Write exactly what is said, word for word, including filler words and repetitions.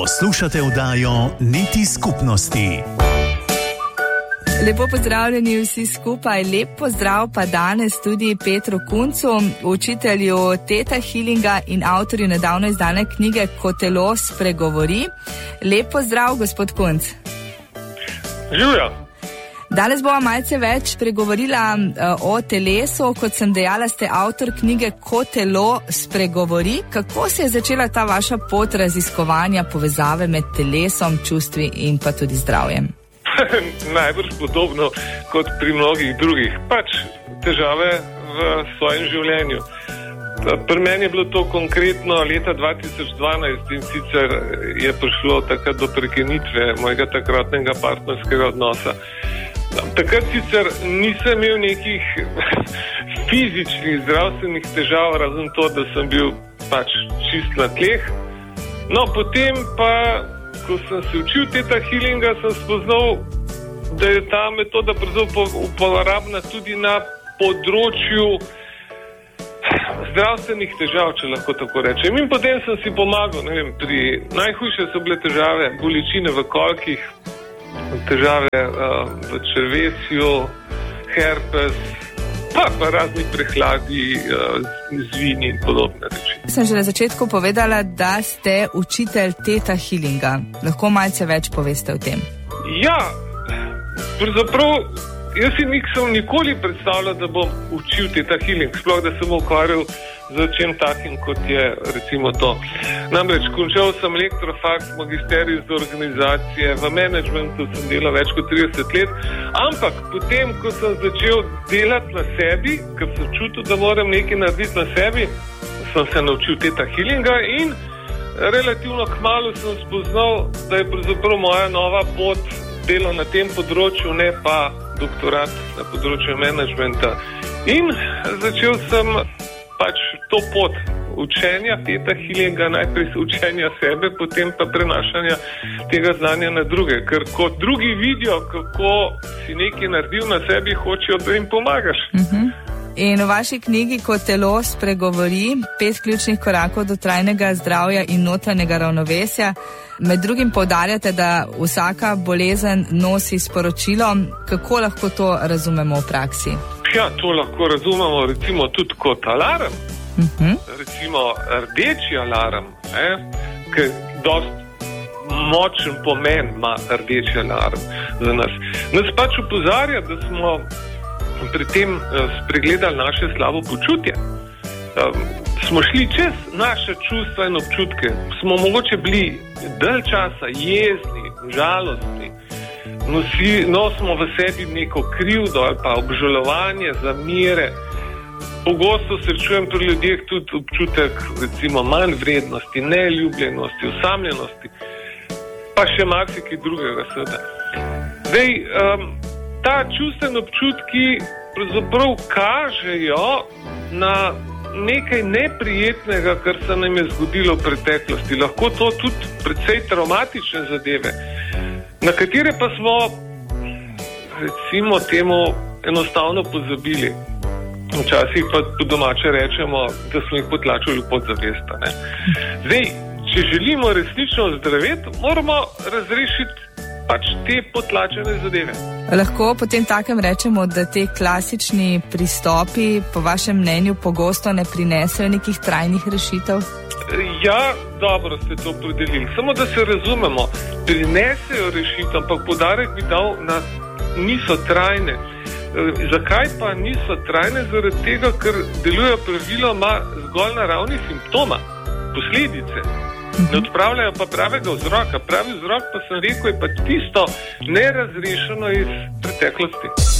Poslušate oddajo Niti skupnosti. Lepo pozdravljeni vsi skupaj, lep pozdrav pa danes tudi Petru Kuncu, učitelju Theta Healinga in avtorju nedavno izdane knjige Ko telo spregovori. Lep pozdrav, gospod Kunc. Živjo. Danes bova malce več pregovorila uh, o telesu. Kot sem dejala, ste avtor knjige Ko telo spregovori. Kako se je začela ta vaša pot raziskovanja povezave med telesom, čustvi in pa tudi zdravjem? Najbrž podobno kot pri mnogih drugih. Pač težave v svojem življenju. Pri meni je bilo to konkretno leta dva tisoč dvanajst in sicer je prišlo takrat do prekinitve mojega takratnega partnerskega odnosa. Takrat sicer nisem imel nekih fizičnih zdravstvenih težav, razen to, da sem bil pač čist na tleh. No, potem pa, ko sem se učil Theta Healinga, sem spoznal, da je ta metoda uporabna tudi na področju zdravstvenih težav, če lahko tako rečem. In potem sem si pomagal, ne vem, pri najhujše so bile težave, bolečine v kolkih, težave uh, v črevesju, herpes, pa, pa razni prehladi, uh, zvini in podobne reči. Sem že na začetku povedala, da ste učitelj Theta Healinga. Lahko malce več poveste o tem? Ja, pravzaprav jaz si nisem nikoli predstavljal, da bom učil Theta Healing, sploh da sem ukvarjal z čem takim, kot je recimo to. Namreč končal sem elektrofaks, magisterij za organizacije, v managementu sem delal več kot trideset let, ampak potem, ko sem začel delati na sebi, ker sem čutil, da moram nekaj narediti na sebi, sem se naučil Theta Healinga in relativno kmalu sem spoznal, da je pravzaprav moja nova pot delo na tem področju, ne pa doktorat na področju managementa. In začel sem pač to pot učenja Theta Healinga, najprej učenja sebe, potem pa prenašanja tega znanja na druge. Ker kot drugi vidijo, kako si nekaj naredil na sebi, hočejo, da jim pomagaš. Uh-huh. In v vaši knjigi Ko telo spregovori, pet ključnih korakov do trajnega zdravja in notranjega ravnovesja, med drugim poudarjate, da vsaka bolezen nosi sporočilo. Kako lahko to razumemo v praksi? Ja, to lahko razumemo recimo tudi kot alarm. Uh-huh. Recimo rdeči alarm, eh, ki dosti močen pomen ima rdeči alarm za nas. Nas pač opozarja, da smo pri tem spregledali naše slabo počutje. Um, smo šli čez naše čustva in občutke. Smo mogoče bili dalj časa jezni, žalostni. Nosi, nosimo v sebi neko krivdo ali pa obžalovanje, zamere. Pogosto srečujem pri ljudeh tudi občutek recimo manj vrednosti, neljubljenosti, osamljenosti, pa še marsikaj drugega seveda. Zdaj, um, ta čustveni občutki pravzaprav kažejo na nekaj neprijetnega, kar se nam je zgodilo v preteklosti. Lahko to tudi precej traumatične zadeve, na katere pa smo recimo temu enostavno pozabili. Včasih pa po domače rečemo, da smo jih potlačili pod zavesta. Ne? Zdaj, če želimo resnično ozdraveti, moramo razrešiti pač te potlačene zadeve. Lahko potem takem rečemo, da te klasični pristopi po vašem mnenju pogosto ne prinesejo nekih trajnih rešitev? Ja, dobro ste to opredelili. Samo da se razumemo, prinesejo rešitev, ampak poudarek bi dal na niso trajne. Zakaj pa niso trajne? Zaradi tega, ker delujejo praviloma zgolj na ravni simptoma, posledice. Ne odpravljajo pa pravega vzroka. Pravi vzrok pa sem rekel, je pa tisto nerazrešeno iz preteklosti.